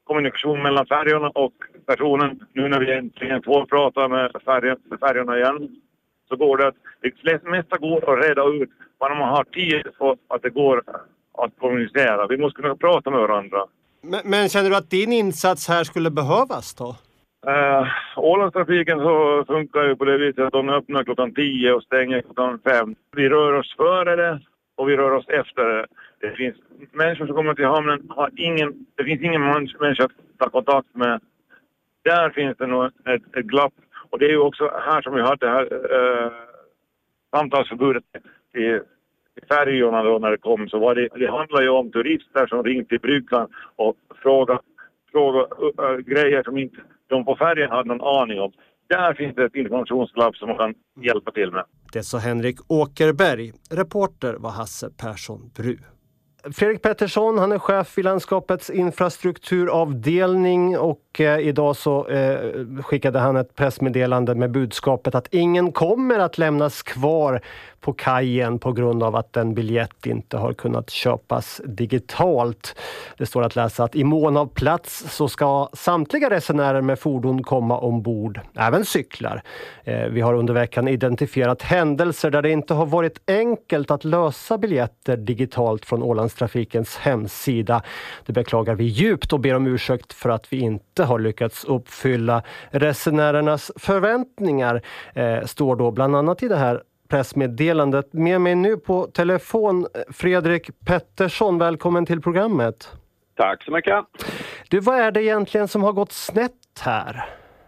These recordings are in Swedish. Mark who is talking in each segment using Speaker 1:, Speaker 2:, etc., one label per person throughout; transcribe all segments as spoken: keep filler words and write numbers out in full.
Speaker 1: kommunikation mellan färjorna och personen. Nu när vi äntligen får prata med, färg, med färjorna igen, så går det att det mesta går att reda ut. Bara man har tid och att det går att kommunicera. Vi måste kunna prata med varandra.
Speaker 2: Men, men känner du att din insats här skulle behövas då?
Speaker 1: Uh, Ålandstrafiken så funkar ju på det viset att de öppnar klockan tio och stänger klockan fem. Vi rör oss före det och vi rör oss efter det. Det finns människor som kommer till hamnen, har ingen, det finns ingen människa att ta kontakt med. Där finns det nog ett, ett glapp. Och det är ju också här som vi hade det här uh, samtalsförbudet i, i färjorna då när det kom. Så var det, det handlar ju om turister som ringde till bryggan och frågade fråga, uh, grejer som inte de på färgen hade någon aning om. Där finns det ett informationsglapp som man kan hjälpa till med.
Speaker 2: Det sa Henrik Åkerberg. Reporter var Hasse Persson Bru. Fredrik Pettersson, han är chef i landskapets infrastrukturavdelning och eh, idag så eh, skickade han ett pressmeddelande med budskapet att ingen kommer att lämnas kvar på kajen på grund av att en biljett inte har kunnat köpas digitalt. Det står att läsa att i mån av plats så ska samtliga resenärer med fordon komma ombord, även cyklar. Eh, vi har under veckan identifierat händelser där det inte har varit enkelt att lösa biljetter digitalt från Ålandstrafikens hemsida. Det beklagar vi djupt och ber om ursäkt för att vi inte har lyckats uppfylla resenärernas förväntningar, eh, står då bland annat i det här pressmeddelandet. Med mig nu på telefon Fredrik Pettersson, välkommen till programmet.
Speaker 3: Tack så mycket.
Speaker 2: Du, vad är det egentligen som har gått snett här?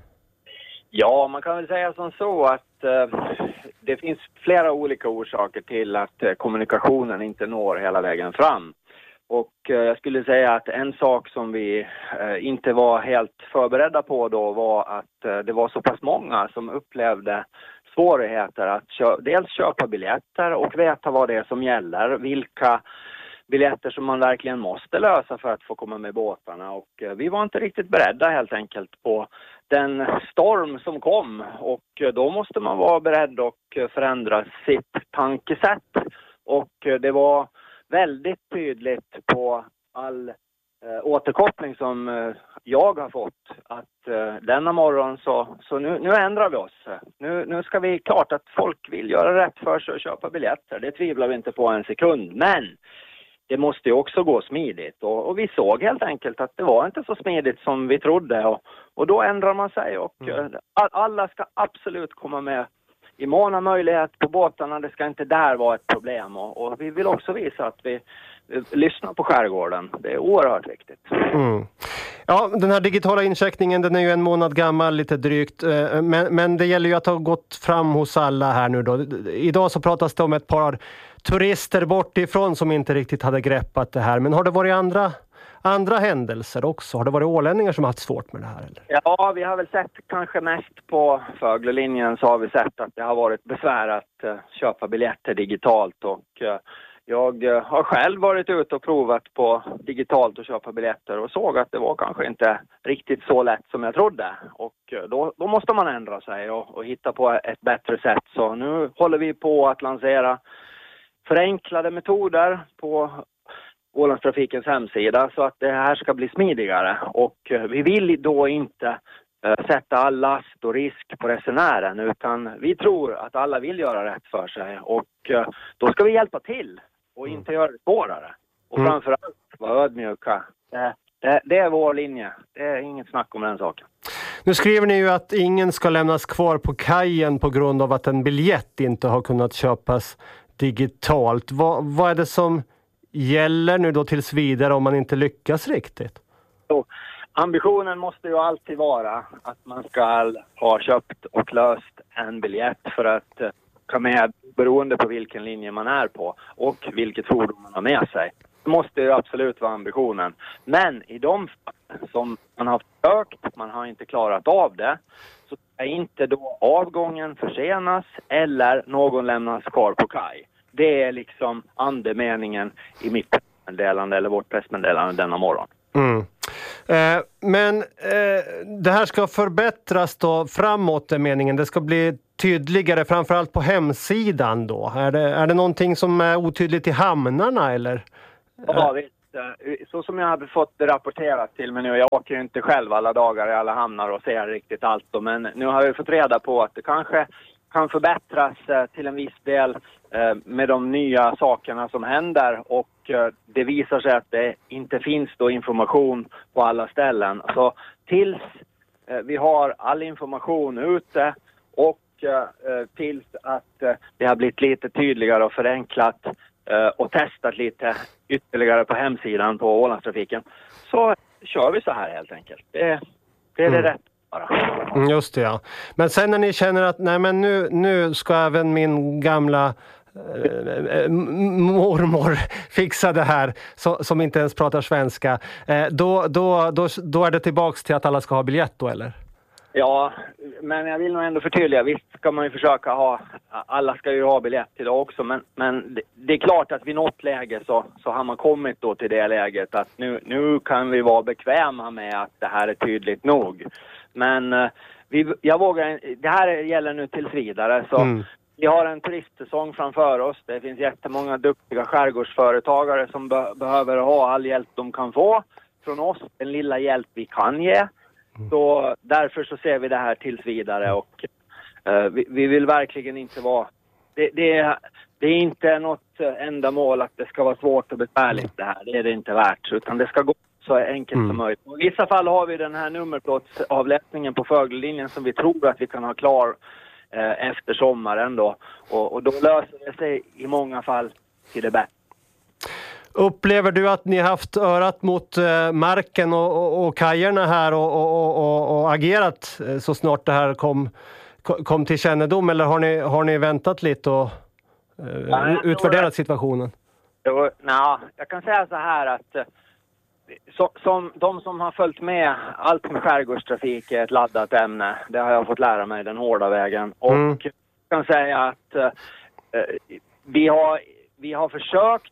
Speaker 3: Ja, man kan väl säga som så att eh, det finns flera olika orsaker till att eh, kommunikationen inte når hela vägen fram. Och eh, jag skulle säga att en sak som vi eh, inte var helt förberedda på då var att eh, det var så pass många som upplevde svårigheter att kö- dels köpa biljetter och veta vad det är som gäller, vilka biljetter som man verkligen måste lösa för att få komma med båtarna. Och eh, vi var inte riktigt beredda helt enkelt på den storm som kom, och eh, då måste man vara beredd och eh, förändra sitt tankesätt. Och eh, det var väldigt tydligt på all eh, återkoppling som eh, jag har fått att eh, denna morgon så, så nu, nu ändrar vi oss. Nu, nu ska vi klart att folk vill göra rätt för sig och köpa biljetter. Det tvivlar vi inte på en sekund. Men det måste ju också gå smidigt. Och, och vi såg helt enkelt att det var inte så smidigt som vi trodde. Och, och då ändrar man sig. Och mm. eh, alla ska absolut komma med i mån av möjlighet på båtarna. Det ska inte där vara ett problem. Och, och vi vill också visa att vi, vi lyssnar på skärgården. Det är oerhört viktigt.
Speaker 2: Mm. Ja, den här digitala incheckningen, den är ju en månad gammal, lite drygt. Men, men det gäller ju att ha gått fram hos alla här nu då. Idag så pratas det om ett par turister bort ifrån som inte riktigt hade greppat det här. Men har det varit andra... Andra händelser också? Har det varit ålänningar som har haft svårt med det här? Eller?
Speaker 3: Ja, vi har väl sett kanske mest på Föglelinjen så har vi sett att det har varit besvär att uh, köpa biljetter digitalt. Och uh, jag uh, har själv varit ute och provat på digitalt att köpa biljetter och såg att det var kanske inte riktigt så lätt som jag trodde. Och uh, då, då måste man ändra sig och, och hitta på ett bättre sätt. Så nu håller vi på att lansera förenklade metoder på Ålandstrafikens hemsida så att det här ska bli smidigare, och vi vill då inte uh, sätta all last och risk på resenären, utan vi tror att alla vill göra rätt för sig, och uh, då ska vi hjälpa till och mm. inte göra det svårare och mm. framförallt vara ödmjuka. Det, det, det är vår linje, det är inget snack om den saken.
Speaker 2: Nu skriver ni ju att ingen ska lämnas kvar på kajen på grund av att en biljett inte har kunnat köpas digitalt. Vad, vad är det som gäller nu då tills vidare om man inte lyckas riktigt?
Speaker 3: Så, ambitionen måste ju alltid vara att man ska ha köpt och löst en biljett för att uh, ta med, beroende på vilken linje man är på och vilket fordon man har med sig. Det måste ju absolut vara ambitionen. Men i de fall som man har försökt, man har inte klarat av det, så är inte då avgången försenas eller någon lämnas kvar på kaj. Det är liksom andemeningen i mitt pressmeddelande eller vårt pressmeddelande denna morgon.
Speaker 2: Mm. Eh, men eh, det här ska förbättras då framåt, är meningen. Det ska bli tydligare, framförallt på hemsidan då. Är det, är det någonting som är otydligt i hamnarna eller?
Speaker 3: Ja, vi, så som jag hade fått det rapporterat till mig nu, jag åker ju inte själv alla dagar i alla hamnar och ser riktigt allt då, men nu har jag fått reda på att det kanske kan förbättras till en viss del med de nya sakerna som händer, och det visar sig att det inte finns då information på alla ställen. Så tills vi har all information ute och tills att det har blivit lite tydligare och förenklat och testat lite ytterligare på hemsidan på Ålandstrafiken, så kör vi så här helt enkelt. Det, det är mm. det rätt bara.
Speaker 2: Just det, ja. Men sen när ni känner att nej, men nu, nu ska även min gamla eh, mormor fixa det här, så, som inte ens pratar svenska, eh, då, då, då, då är det tillbaks till att alla ska ha biljett då, eller?
Speaker 3: Ja, men jag vill nog ändå förtydliga. Visst ska man ju försöka ha, alla ska ju ha biljett idag också, men, men det, det är klart att vid något läge så, så har man kommit då till det läget att nu, nu kan vi vara bekväma med att det här är tydligt nog. Men vi, jag vågar, det här gäller nu tills vidare, så mm. vi har en turistsäsong framför oss. Det finns jättemånga duktiga skärgårdsföretagare som be, behöver ha all hjälp de kan få från oss, den lilla hjälp vi kan ge. Så därför så ser vi det här tills vidare, och uh, vi, vi vill verkligen inte vara, det, det, är, det är inte något enda mål att det ska vara svårt och besvärligt det här, det är det inte värt, utan det ska gå så enkelt mm. som möjligt. Och i vissa fall har vi den här nummerplåtsavläsningen på Fögellinjen som vi tror att vi kan ha klar uh, efter sommaren då, och, och då löser det sig i många fall till det bättre.
Speaker 2: Upplever du att ni har haft örat mot eh, marken och, och, och kajerna här och, och, och, och agerat eh, så snart det här kom, kom till kännedom, eller har ni, har ni väntat lite och eh, ja, utvärderat situationen?
Speaker 3: Jo, na, jag kan säga så här att eh, så, som, de som har följt med allt med skärgårdstrafik är ett laddat ämne. Det har jag fått lära mig den hårda vägen. Och mm. jag kan säga att eh, vi, har, vi har försökt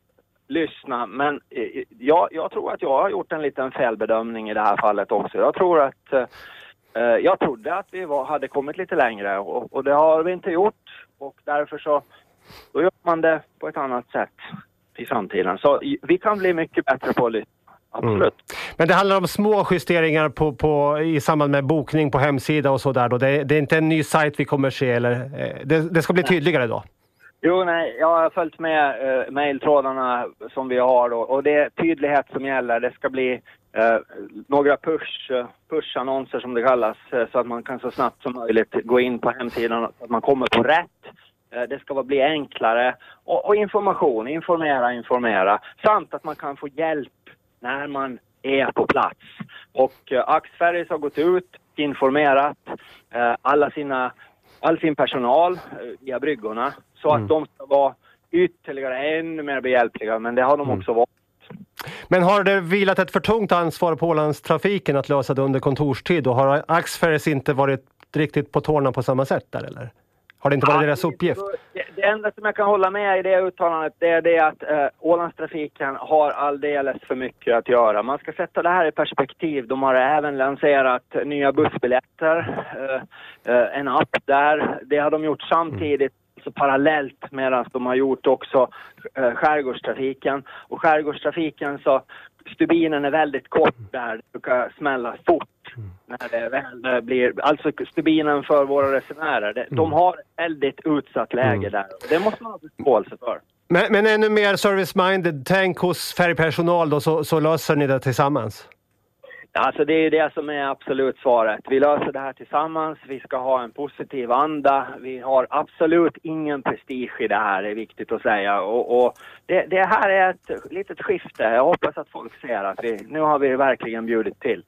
Speaker 3: lyssna, men eh, jag, jag tror att jag har gjort en liten felbedömning i det här fallet också. Jag tror att eh, jag trodde att vi var, hade kommit lite längre, och, och det har vi inte gjort, och därför så då gör man det på ett annat sätt i framtiden. Så vi kan bli mycket bättre på att lyssna. Absolut. Mm.
Speaker 2: Men det handlar om små justeringar på, på, i samband med bokning på hemsida och så där då. Det, det är inte en ny sajt vi kommer se, eller det, det ska bli tydligare då?
Speaker 3: Jo, nej, jag har följt med eh, mejltrådarna som vi har då, och det är tydlighet som gäller. Det ska bli eh, några push, push-annonser som det kallas, eh, så att man kan så snabbt som möjligt gå in på hemsidan så att man kommer på rätt. Eh, det ska bli enklare, och, och information, informera, informera. Samt att man kan få hjälp när man är på plats. Och eh, Axferries har gått ut, informerat eh, alla sina all sin personal eh, via bryggorna, så att mm. de ska vara ytterligare ännu mer behjälpliga, men det har de mm. också varit.
Speaker 2: Men har det vilat ett för tungt ansvar på Ålandstrafiken att lösa det under kontorstid, och har Axferries inte varit riktigt på tårna på samma sätt där, eller? Har det inte varit ja, deras uppgift?
Speaker 3: Det, det enda som jag kan hålla med i det uttalandet, det är det att eh, Ålandstrafiken har alldeles för mycket att göra. Man ska sätta det här i perspektiv. De har även lanserat nya bussbiljetter, eh, eh, en app där. Det har de gjort samtidigt, så parallellt medan de har gjort också eh, skärgårdstrafiken. Och skärgårdstrafiken, så stubinen är väldigt kort där, det brukar smälla fort när det väl blir, alltså stubinen för våra resenärer. Det, mm. De har ett väldigt utsatt läge mm. där, och det måste man ha förståelse för.
Speaker 2: Men, men ännu mer service-minded, tänk hos färgpersonal då, så, så löser ni det tillsammans?
Speaker 3: Alltså det är det som är absolut svaret. Vi löser det här tillsammans. Vi ska ha en positiv anda. Vi har absolut ingen prestige i det här, det är viktigt att säga. Och, och det, det här är ett litet skifte. Jag hoppas att folk ser att vi, nu har vi verkligen bjudit till.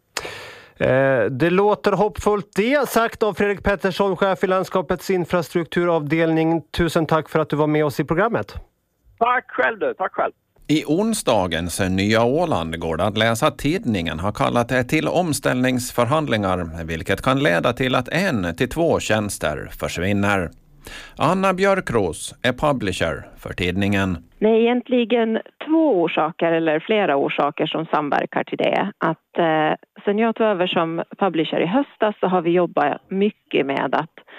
Speaker 2: Eh, det låter hoppfullt det, sagt av Fredrik Pettersson, chef i landskapets infrastrukturavdelning. Tusen tack för att du var med oss i programmet.
Speaker 3: Tack själv du, tack själv.
Speaker 4: I onsdagens Nya Åland går det att läsa att tidningen har kallat det till omställningsförhandlingar, vilket kan leda till att en till två tjänster försvinner. Anna Björkros är publisher för tidningen.
Speaker 5: Det är egentligen två orsaker eller flera orsaker som samverkar till det. Att eh, sen jag tog över som publisher i höstas så har vi jobbat mycket med att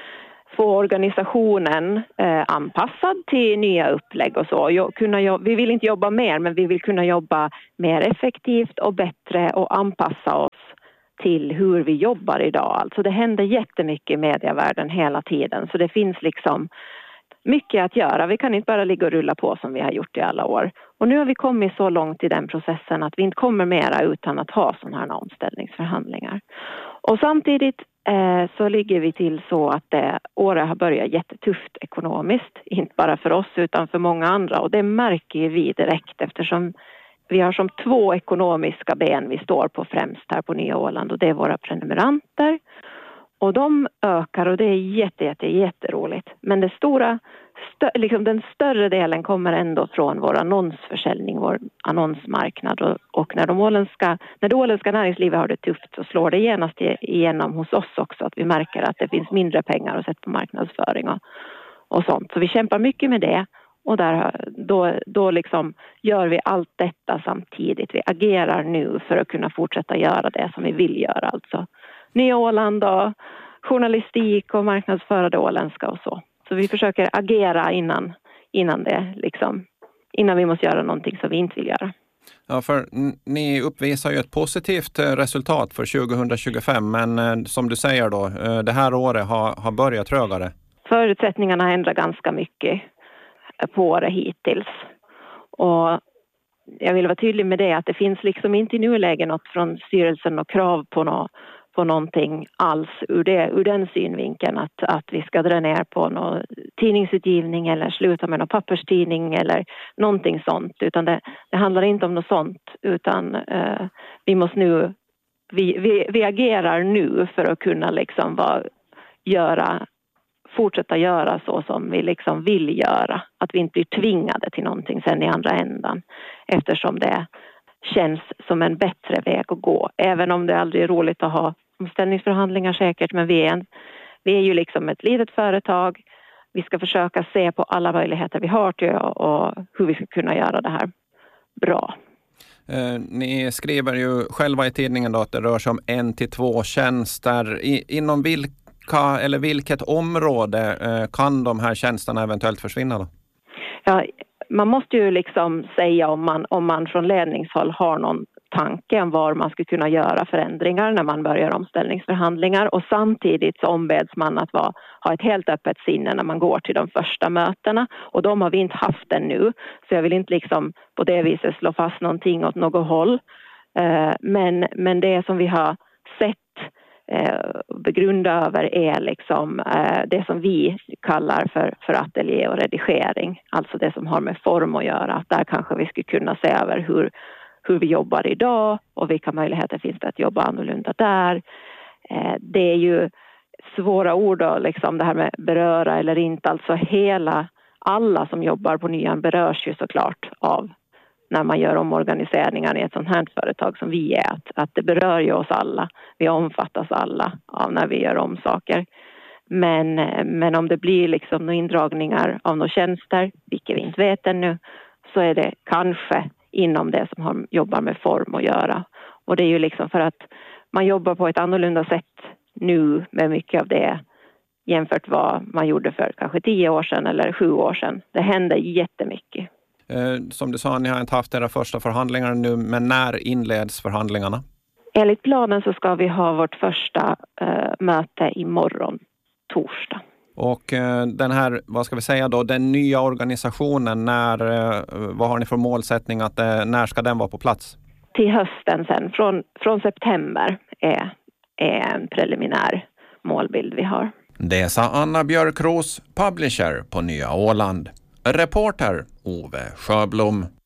Speaker 5: få organisationen eh, anpassad till nya upplägg och så. Jo, kunna jo- vi vill inte jobba mer, men vi vill kunna jobba mer effektivt och bättre och anpassa oss till hur vi jobbar idag. Alltså det händer jättemycket i medievärlden hela tiden, så det finns liksom mycket att göra. Vi kan inte bara ligga och rulla på som vi har gjort i alla år. Och nu har vi kommit så långt i den processen att vi inte kommer mera utan att ha sådana här omställningsförhandlingar. Och samtidigt eh, så ligger vi till så att det året har börjat jättetufft ekonomiskt. Inte bara för oss utan för många andra. Och det märker vi direkt eftersom vi har som två ekonomiska ben vi står på främst här på Nya Åland. Och det är våra prenumeranter. Och de ökar och det är jätte, jätte, jätteroligt. Men det stora, stö, liksom den större delen kommer ändå från vår annonsförsäljning, vår annonsmarknad. Och, och när, de åländska, när det åländska näringslivet har det tufft så slår det genast igenom hos oss också. Att vi märker att det finns mindre pengar att sätta på marknadsföring och, och sånt. Så vi kämpar mycket med det. Och där, då, då liksom gör vi allt detta samtidigt. Vi agerar nu för att kunna fortsätta göra det som vi vill göra. Alltså Nya Åland och journalistik och marknadsföra det åländska och så. Så vi försöker agera innan, innan det liksom, innan vi måste göra någonting som vi inte vill göra.
Speaker 4: Ja, för ni uppvisar ju ett positivt resultat för tjugohundratjugofem, men som du säger då, det här året har, har börjat trögare.
Speaker 5: Förutsättningarna har ändrat ganska mycket på året hittills. Och jag vill vara tydlig med det att det finns liksom inte i nuläget något från styrelsen och krav på något på någonting alls ur, det, ur den synvinkeln att, att vi ska dra ner på någon tidningsutgivning eller sluta med någon papperstidning eller någonting sånt, utan det, det handlar inte om något sånt, utan eh, vi måste nu vi, vi, vi agerar nu för att kunna liksom vara, göra fortsätta göra så som vi liksom vill göra, att vi inte blir tvingade till någonting sen i andra ändan, eftersom det känns som en bättre väg att gå. Även om det aldrig är roligt att ha omställningsförhandlingar säkert, men vi är, en, vi är ju liksom ett litet företag. Vi ska försöka se på alla möjligheter vi har till och hur vi ska kunna göra det här bra.
Speaker 4: Eh, ni skriver ju själva i tidningen då att det rör sig om en till två tjänster. I, inom vilka eller vilket område eh, kan de här tjänsterna eventuellt försvinna då?
Speaker 5: Ja, man måste ju liksom säga om man, om man från ledningshåll har någon tanke om var man ska kunna göra förändringar när man börjar omställningsförhandlingar, och samtidigt så ombeds man att vara, ha ett helt öppet sinne när man går till de första mötena, och de har vi inte haft ännu, så jag vill inte liksom på det viset slå fast någonting åt något håll, men, men det som vi har sett begrunda över är liksom eh, det som vi kallar för, för ateljé och redigering, alltså det som har med form att göra. Där kanske vi skulle kunna se över hur, hur vi jobbar idag och vilka möjligheter finns det att jobba annorlunda där. Eh, det är ju svåra ord då, liksom det här med beröra eller inte, alltså hela, alla som jobbar på Nyan berörs ju såklart av när man gör omorganiseringar i ett sånt här företag som vi är, att, att det berör ju oss alla. Vi omfattas alla av när vi gör om saker. Men, men om det blir liksom några indragningar av några tjänster, vilket vi inte vet ännu, så är det kanske inom det som har, jobbar med form att göra. Och det är ju liksom för att man jobbar på ett annorlunda sätt nu med mycket av det jämfört vad man gjorde för kanske tio år sedan eller sju år sedan. Det händer jättemycket.
Speaker 4: Som du sa, ni har inte haft era första förhandlingar nu, men när inleds förhandlingarna?
Speaker 5: Enligt planen så ska vi ha vårt första uh, möte imorgon, torsdag.
Speaker 4: Och uh, den här, vad ska vi säga då, den nya organisationen, när, uh, vad har ni för målsättning att uh, när ska den vara på plats?
Speaker 5: Till hösten sen, från, från september är, är en preliminär målbild vi har.
Speaker 4: Det sa Anna Björkros, publisher på Nya Åland. Reporter Ove Sjöblom.